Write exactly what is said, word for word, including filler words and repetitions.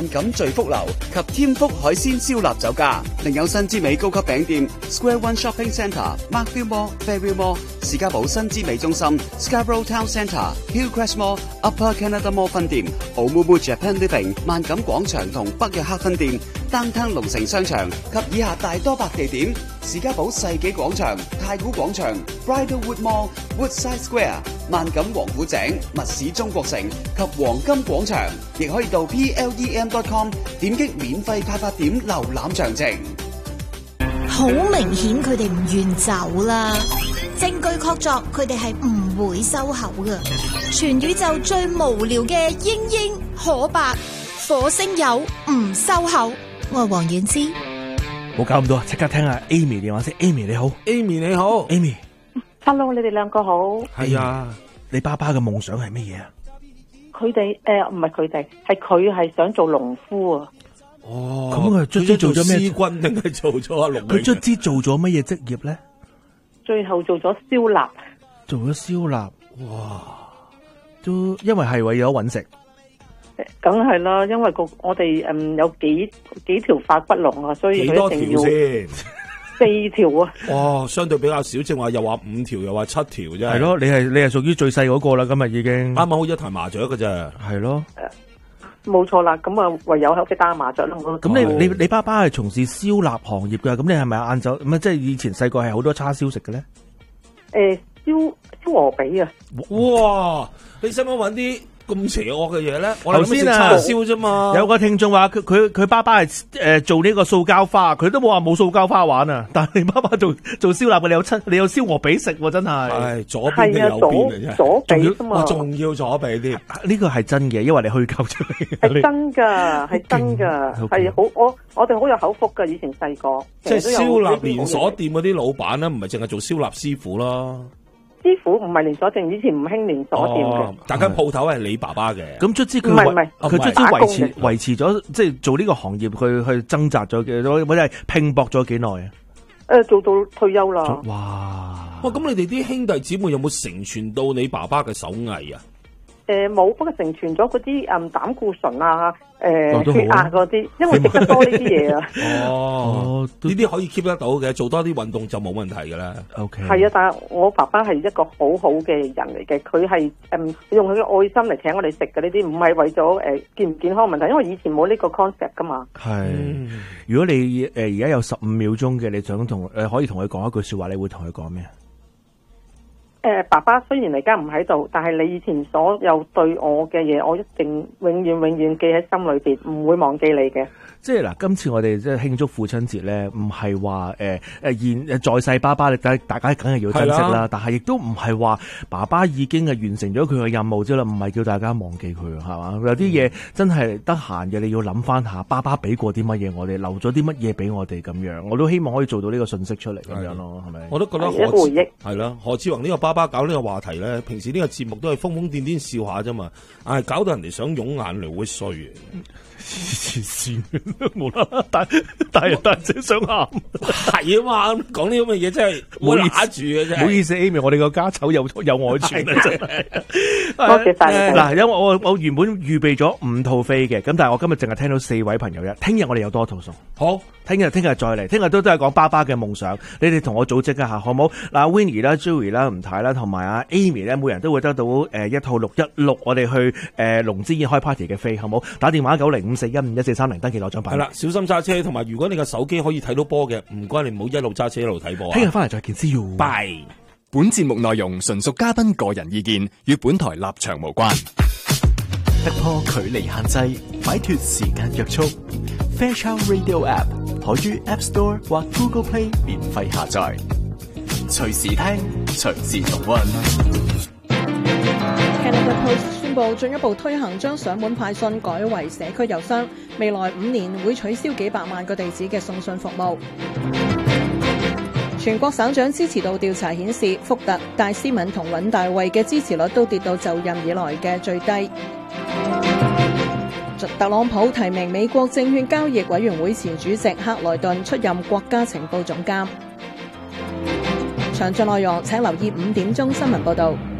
錦聚福樓及添福海鮮燒臘酒家，另有新之美高級餅店 Square One Shopping Centre、Markville Mall、Fairview Mall、士嘉堡新之美中心、Scarborough Town Centre、Hillcrest Mall、Upper Canada Mall 分店、Oumuamua Japan Living、萬錦廣場同北約克分店、Downtown 龍城商場及以下大多百地點：士嘉堡世紀廣場、太古廣場、Bridlewood Mall、Woodside Square、萬錦王府井、密市中國城及黃金廣場，亦可以到 P L E M dot com 點擊免費派發點瀏覽詳情。 好明顯佢哋唔願走啦，證據確鑿佢哋係唔會收口噶。全宇宙最無聊嘅英英可白火星友唔收口，我係黃婉之。 冇搞咁多，即刻聽下 Amy 電話先。Amy 你好 ，Amy 你好 ，Amy。Hello， 你哋兩個好。 係啊， 你爸爸嘅夢想係乜嘢啊？ 佢哋誒唔係佢哋，係佢係想做農夫啊。 哦，咁佢卒之做咗咩？ 師軍定係做咗阿農？ 佢卒之做咗乜嘢職業咧？ 最後做咗燒臘。 做咗燒臘，哇！都因為係為咗搵食。 梗係啦，因為個我哋嗯有幾幾條髮骨龍啊，所以佢一定要先四條啊。 哦，相對比較少，正話又話五條，又話七條啫。 係咯，你係你係屬於最細嗰個啦，今日已經啱啱好一台麻雀㗎咋。 係咯， 冇錯啦。咁啊，唯有喺屋企打麻雀咯。 咁你你你爸爸係從事燒臘行業噶，咁你係咪晏晝咁啊？即係以前細個係好多叉燒食嘅咧？ 誒，燒燒鵝髀啊！ 哇，你使唔使搵啲咁邪惡嘅嘢咧？我頭先啊，叉燒啫嘛。 有個聽眾話佢佢佢爸爸係誒做呢個塑膠花，佢都冇話冇塑膠花玩啊。但係你爸爸做做燒臘嘅，你有七你有燒鵝髀食喎，真係。 係左邊定右邊嘅啫， 左髀啫嘛。 仲要左髀添。 呢個係真嘅，因為你虛構出嚟。 係真噶，係真噶，係好我我哋好有口福噶。以前細個即係燒臘連鎖店嗰啲老闆咧，唔係淨係做燒臘師傅咯。 師傅唔係連鎖店，以前唔興連鎖店嘅。 大家鋪頭係你爸爸嘅。 咁卒之佢維佢卒之維持維持咗，即係做呢個行業去去掙扎咗幾多，或者係拼搏咗幾耐啊？ 誒，做到退休啦。 哇！ 哇！咁你哋啲兄弟姊妹有冇承傳到你爸爸嘅手藝啊？ 誒，冇，不過承傳咗嗰啲誒膽固醇啊，誒血壓嗰啲，因為食得多呢啲嘢啊。 哦，呢啲可以 keep 得到嘅，做多啲運動就冇問題噶啦。 OK。 係啊，但係我爸爸係一個好好嘅人嚟嘅，佢係誒用佢嘅愛心嚟請我哋食嘅呢啲，唔係為咗誒健唔健康問題，因為以前冇呢個 concept 噶嘛。 係，如果你誒而家有十五秒鐘嘅，你想同誒可以同佢講一句說話，你會同佢講咩？ 誒、呃，爸爸雖然而家唔喺度，但係你以前所有對我嘅嘢，我一定永遠永遠記喺心裏邊，唔會忘記你嘅。 即係嗱，今次我哋即係慶祝父親節咧，唔係話誒誒現誒在世爸爸，你大大家梗係要珍惜啦。但係亦都唔係話爸爸已經係完成咗佢嘅任務之啦，唔係叫大家忘記佢，係嘛？有啲嘢真係得閒嘅，你要諗翻下，爸爸俾過啲乜嘢我哋，留咗啲乜嘢俾我哋咁樣。我都希望可以做到呢個信息出嚟咁樣咯，係咪？ 我都覺得何回憶係啦，何志宏呢個爸爸搞呢個話題咧，平時呢個節目都係瘋瘋癲癲笑下啫嘛，唉，搞到人哋想湧眼淚會衰嘅。 黐線，冇啦啦，大大人大姐想喊， 係啊嘛，講呢咁嘅嘢真係冇揦住嘅啫。 唔好意思 ，Amy，我哋個家醜有有外傳啊，真係。 多謝晒。 嗱，因為我我原本預備咗五套飛嘅，咁但係我今日淨係聽到四位朋友啫。聽日我哋有多套送。 好， 聽日聽日再嚟，聽日都都係講爸爸嘅夢想。你哋同我組織一下，好唔好？嗱 ，Winnie 啦、Joey 啦、吳太啦，同埋阿 Amy 咧，每人都會得到誒一套六一六，我哋去誒龍之宴開 party 嘅飛，好唔好？打電話九零五四一五一四三零登記攞獎品。 係啦，小心揸車，同埋如果你個手機可以睇到波嘅，唔該你唔好一路揸車一路睇波啊！ 聽日翻嚟再見，See you。 拜。 本節目內容純屬嘉賓個人意見，與本台立場無關。 突破距離限制，擺脫時間約束。Fairchild Radio App 可於 App Store 或 Google Play 免費下載，隨時聽，隨時重溫。 Canada Post 宣布進一步推行將上門派信改為社區郵箱，未來五年會取消幾百萬個地址嘅送信服務。全國省長支持度調查顯示，福特、戴斯敏同尹大衛嘅支持率都跌到就任以來嘅最低。特朗普提名美國證券交易委員會前主席克萊頓出任國家情報總監。詳盡內容請留意五點鐘新聞報道。